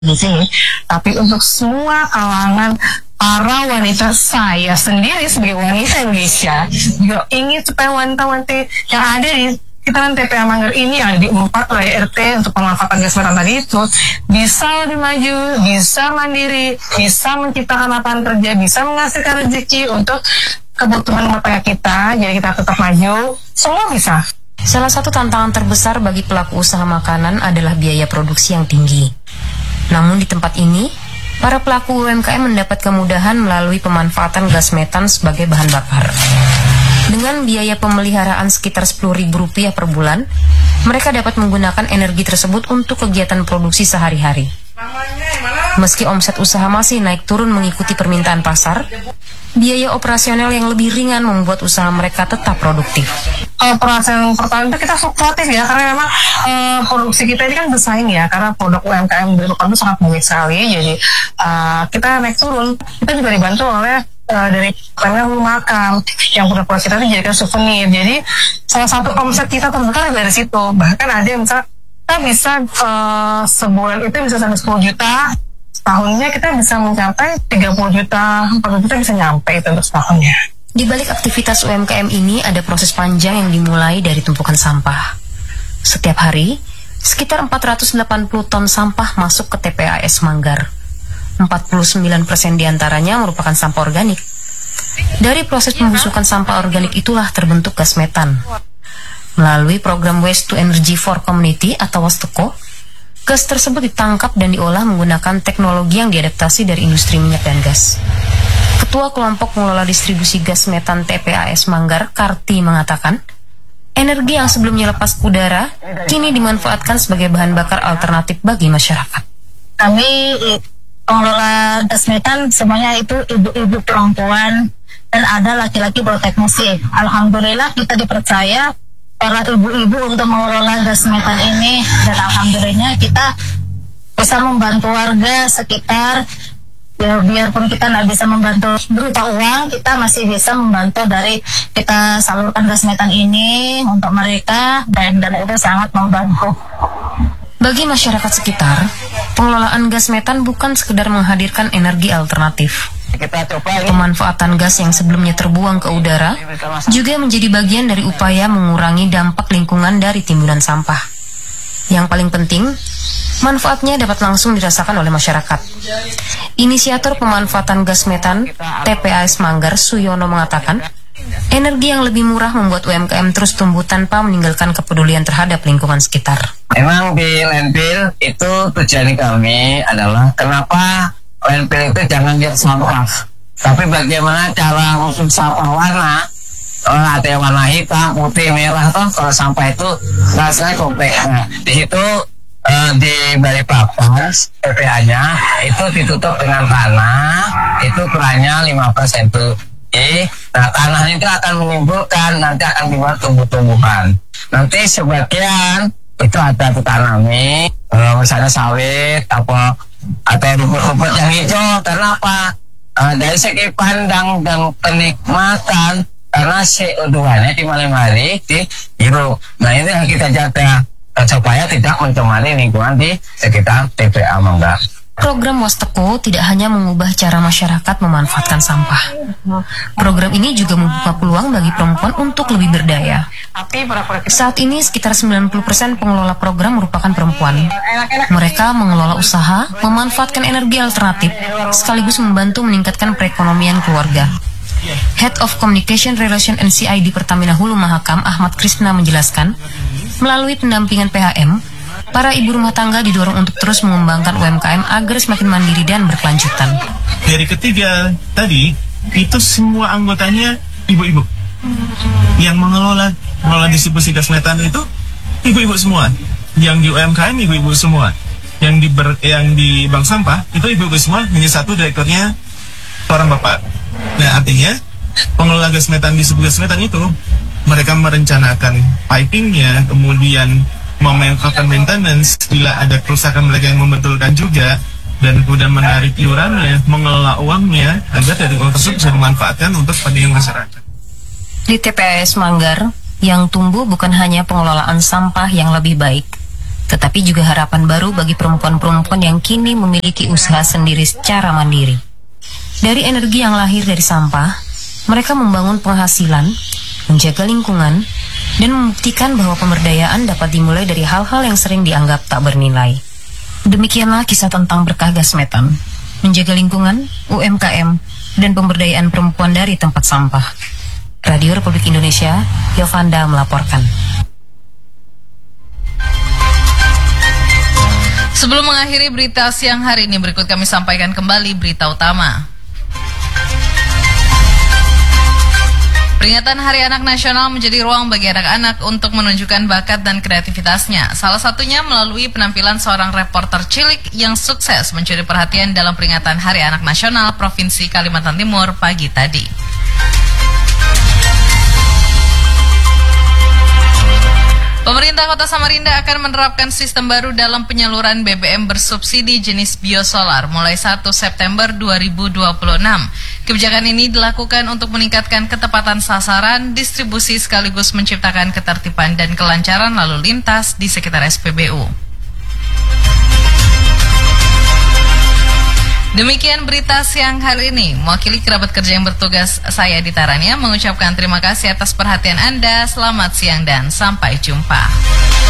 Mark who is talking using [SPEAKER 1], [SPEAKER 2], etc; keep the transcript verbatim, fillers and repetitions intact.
[SPEAKER 1] di sini, tapi untuk semua kalangan para wanita, saya sendiri sebagai wanita Indonesia juga ingin supaya wanita-wanita yang ada di sekitaran T P A Manggar ini, yang di empat wilayah R T untuk pemanfaatan gas metan tadi itu bisa lebih maju, bisa mandiri, bisa menciptakan lapangan kerja, bisa menghasilkan rezeki untuk kebutuhan rumah tangga kita, jadi kita tetap maju, semua bisa.
[SPEAKER 2] Salah satu tantangan terbesar bagi pelaku usaha makanan adalah biaya produksi yang tinggi. Namun di tempat ini, para pelaku U M K M mendapat kemudahan melalui pemanfaatan gas metan sebagai bahan bakar. Dengan biaya pemeliharaan sekitar sepuluh ribu rupiah per bulan, mereka dapat menggunakan energi tersebut untuk kegiatan produksi sehari-hari. Meski omset usaha masih naik turun mengikuti permintaan pasar, biaya operasional yang lebih ringan membuat usaha mereka tetap produktif.
[SPEAKER 1] Operasi yang pertama itu kita fluktuatif ya, karena memang uh, produksi kita ini kan bersaing ya, karena produk U M K M dari itu sangat banyak sekali, jadi uh, kita naik turun. Kita juga dibantu oleh uh, dari karena makan yang produk-produk kita itu dijadikan souvenir. Jadi salah satu omset kita terbesar dari situ. Bahkan ada yang bisa kita bisa uh, sebulan itu bisa sampai sepuluh juta. Tahunnya kita bisa mencapai tiga puluh juta, empat puluh juta bisa nyampe itu untuk setahunnya.
[SPEAKER 2] Di balik aktivitas U M K M ini ada proses panjang yang dimulai dari tumpukan sampah. Setiap hari, sekitar empat ratus delapan puluh ton sampah masuk ke T P A S Manggar. empat puluh sembilan persen diantaranya merupakan sampah organik. Dari proses pembusukan sampah organik itulah terbentuk gas metan. Melalui program Waste to Energy for Community atau WASTECO, gas tersebut ditangkap dan diolah menggunakan teknologi yang diadaptasi dari industri minyak dan gas. Ketua Kelompok Pengelola Distribusi Gas Metan T P A S Manggar, Karti, mengatakan, energi yang sebelumnya lepas ke udara kini dimanfaatkan sebagai bahan bakar alternatif bagi masyarakat.
[SPEAKER 3] Kami pengelola gas metan semuanya itu ibu-ibu perempuan dan ada laki-laki berteknisi. Alhamdulillah kita dipercaya para ibu-ibu untuk mengelola gas metan ini, dan alhamdulillah kita bisa membantu warga sekitar. Ya, biarpun kita nggak bisa membantu berupa uang, kita masih bisa membantu dari kita salurkan gas metan ini untuk mereka, dan, dan itu sangat membantu.
[SPEAKER 2] Bagi masyarakat sekitar, pengelolaan gas metan bukan sekedar menghadirkan energi alternatif. Pemanfaatan gas yang sebelumnya terbuang ke udara juga menjadi bagian dari upaya mengurangi dampak lingkungan dari timbunan sampah. Yang paling penting, manfaatnya dapat langsung dirasakan oleh masyarakat. Inisiator pemanfaatan gas metan T P A S Manggar, Suyono, mengatakan, energi yang lebih murah membuat U M K M terus tumbuh tanpa meninggalkan kepedulian terhadap lingkungan sekitar.
[SPEAKER 4] Memang di landfill itu tujuan kami adalah kenapa landfill itu jangan lihat sampah, tapi bagaimana cara khusus sampah warna. Oh, ada yang warna hitam, putih, merah tuh. Kalau sampah itu rasanya kompleks. Nah, di situ uh, di Balikpapan P P A-nya itu ditutup dengan tanah, itu ukurannya lima belas sentimeter. Nah, tanahnya itu akan menimbulkan, nanti akan dibuat tumbuh-tumbuhan. Nanti sebagian itu ada ditanami, uh, misalnya sawit, apa, atau rumput-rumput yang hijau. Kenapa? Uh, dari segi pandang dan penikmatan, karena C O dua-nya di malam hari dihirup. Nah, ini yang kita jaga supaya tidak mencemari lingkungan di sekitar T P A Manggar.
[SPEAKER 2] Program WASTECO tidak hanya mengubah cara masyarakat memanfaatkan sampah. Program ini juga membuka peluang bagi perempuan untuk lebih berdaya. Saat ini sekitar sembilan puluh persen pengelola program merupakan perempuan. Mereka mengelola usaha, memanfaatkan energi alternatif, sekaligus membantu meningkatkan perekonomian keluarga. Head of Communication Relation N C I di Pertamina Hulu Mahakam, Ahmad Krisna, menjelaskan, melalui pendampingan P H M, para ibu rumah tangga didorong untuk terus mengembangkan U M K M agar semakin mandiri dan berkelanjutan.
[SPEAKER 5] Dari ketiga tadi, itu semua anggotanya ibu-ibu. Yang mengelola mengelola distribusi gas metan itu ibu-ibu semua. Yang di U M K M ibu-ibu semua. Yang di ber, yang di bank sampah itu ibu-ibu semua. Hanya satu direkturnya seorang bapak. Nah, artinya pengelola gas metan di sebuah gas metan itu mereka merencanakan pipingnya, kemudian melakukan maintenance bila ada kerusakan, mereka yang membetulkan juga, dan kemudian menarik iurannya, mengelola uangnya agar dari uang tersebut bisa dimanfaatkan untuk kepentingan masyarakat.
[SPEAKER 2] Di T P A S Manggar, yang tumbuh bukan hanya pengelolaan sampah yang lebih baik, tetapi juga harapan baru bagi perempuan-perempuan yang kini memiliki usaha sendiri secara mandiri. Dari energi yang lahir dari sampah, mereka membangun penghasilan, menjaga lingkungan, dan membuktikan bahwa pemberdayaan dapat dimulai dari hal-hal yang sering dianggap tak bernilai. Demikianlah kisah tentang Berkah Gas Metan, menjaga lingkungan, U M K M, dan pemberdayaan perempuan dari tempat sampah. Radio Republik Indonesia, Yovanda melaporkan.
[SPEAKER 6] Sebelum mengakhiri berita siang hari ini, berikut kami sampaikan kembali berita utama. Peringatan Hari Anak Nasional menjadi ruang bagi anak-anak untuk menunjukkan bakat dan kreativitasnya. Salah satunya melalui penampilan seorang reporter cilik yang sukses mencuri perhatian dalam peringatan Hari Anak Nasional Provinsi Kalimantan Timur pagi tadi. Pemerintah Kota Samarinda akan menerapkan sistem baru dalam penyaluran B B M bersubsidi jenis biosolar mulai satu September dua ribu dua puluh enam. Kebijakan ini dilakukan untuk meningkatkan ketepatan sasaran, distribusi sekaligus menciptakan ketertiban dan kelancaran lalu lintas di sekitar S P B U. Demikian berita siang hari ini. Mewakili kerabat kerja yang bertugas, saya Dita Rania mengucapkan terima kasih atas perhatian Anda. Selamat siang dan sampai jumpa.